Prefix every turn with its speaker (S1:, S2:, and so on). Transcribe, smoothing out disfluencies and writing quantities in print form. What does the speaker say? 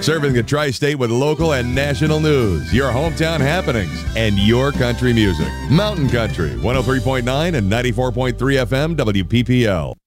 S1: Serving the tri-state with local and national news, your hometown happenings, and your country music. Mountain Country, 103.9 and 94.3 FM WPPL.